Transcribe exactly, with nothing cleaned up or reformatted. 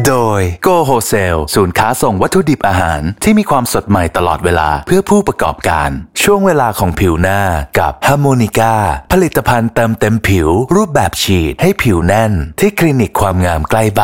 โดย Go Wholesale ศูนย์ค้าส่งวัตถุดิบอาหารที่มีความสดใหม่ตลอดเวลาเพื่อผู้ประกอบการช่วงเวลาของผิวหน้ากับ Harmonica ผลิตภัณฑ์เติมเต็มผิวรูปแบบฉีดให้ผิวแน่นที่คลินิกความงามใกล้บ้าน